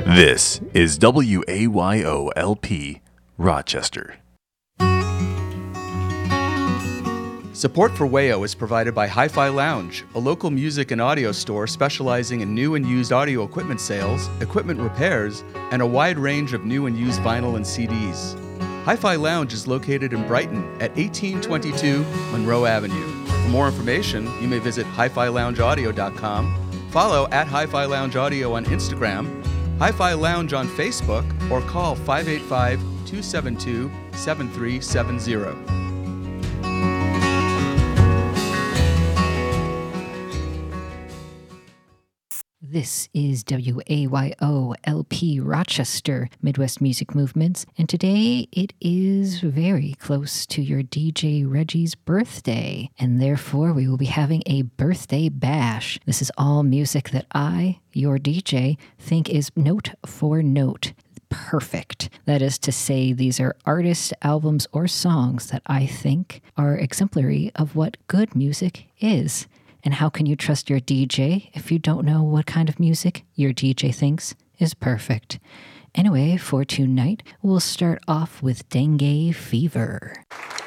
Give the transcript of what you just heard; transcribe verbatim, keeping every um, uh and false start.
This is W A Y O L P, Rochester. Support for W A O is provided by Hi-Fi Lounge, a local music and audio store specializing in new and used audio equipment sales, equipment repairs, and a wide range of new and used vinyl and C Ds. Hi-Fi Lounge is located in Brighton at eighteen twenty-two Monroe Avenue. For more information, you may visit hi fi lounge audio dot com, follow at Hi-Fi Lounge Audio on Instagram, Hi-Fi Lounge on Facebook, or call five eight five, two seven two, seven three seven zero. This is W A Y O L P Rochester, Midwest Music Movements, and today it is very close to your D J Reggie's birthday, and therefore we will be having a birthday bash. This is all music that I, your D J, think is note for note perfect. That is to say, these are artists, albums, or songs that I think are exemplary of what good music is. And how can you trust your D J if you don't know what kind of music your D J thinks is perfect? Anyway, for tonight, we'll start off with Dengue Fever.